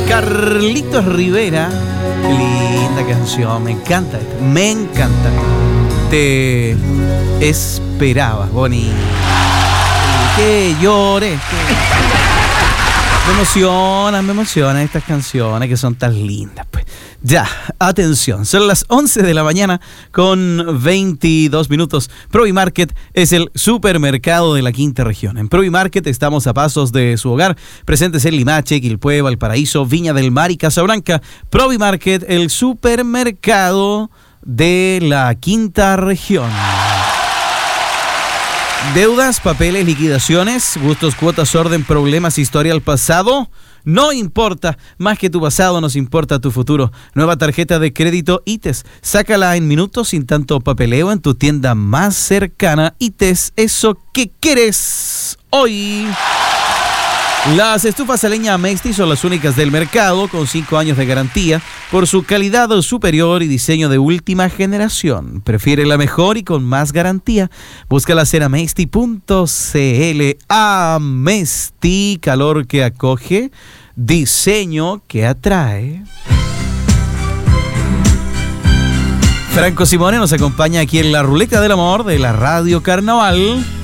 Carlitos Rivera. Qué linda canción, me encanta esta, me encanta. Te esperaba, Bonnie. Que llores. Me emocionan estas canciones que son tan lindas, pues. Ya, atención, son las 11 de la mañana con 22 minutos. Provimarket es el supermercado de la quinta región. En Provimarket estamos a pasos de su hogar, presentes en Limache, Quilpué, Valparaíso, Viña del Mar y Casablanca. Provimarket, el supermercado de la quinta región. Deudas, papeles, liquidaciones, gustos, cuotas, orden, problemas, historia al pasado. No importa, más que tu pasado nos importa tu futuro. Nueva tarjeta de crédito ITES. Sácala en minutos sin tanto papeleo en tu tienda más cercana. ITES, eso que quieres hoy. Las estufas a leña Amesti son las únicas del mercado, con 5 años de garantía, por su calidad superior y diseño de última generación. Prefiere la mejor y con más garantía. Búscalas en amesti.cl. Amesti, calor que acoge, diseño que atrae. Franco Simone nos acompaña aquí en la Ruleta del Amor de la Radio Carnaval.